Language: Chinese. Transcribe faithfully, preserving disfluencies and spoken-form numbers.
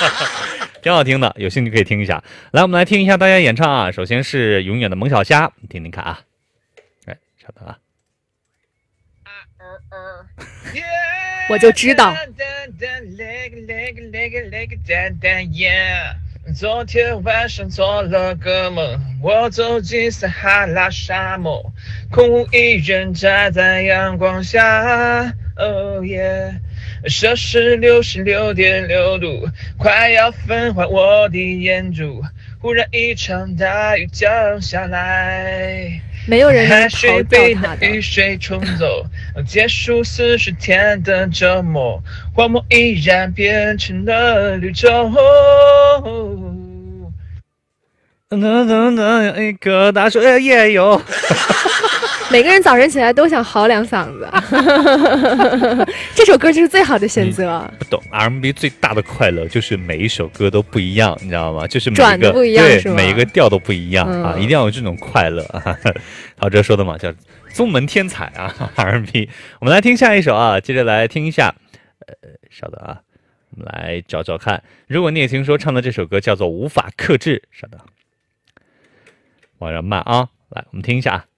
挺好听的，有兴趣可以听一下。来，我们来听一下大家演唱啊。首先是永远的蒙小虾，听听看啊。哎，稍等啊。 我就知道。 昨天晚上做了个梦，我走进撒哈拉沙漠，空无一人站在阳光下。哦耶，摄氏六十六点六度，快要焚坏我的眼珠。忽然一场大雨降下来， 没有人能海逃水被掉它的。 那雨水冲走，结束四十天的折磨，荒漠依然变成了绿洲。 噔噔噔，一个大树也有。 每个人早晨起来都想嚎两嗓子。这首歌就是最好的选择。 嗯、不懂 R and B 最大的快乐就是每一首歌都不一样，你知道吗？就是每转个不一样， 对是吗？ 每一个调都不一样、嗯、啊，一定要有这种快乐。陶喆说的嘛，叫宗门天才啊 R and B。我们来听下一首啊，接着来听一下。呃，稍等啊，我们来找找看。如果你也听说唱的这首歌叫做《无法克制》，稍等，往上慢啊，来，我们听一下啊。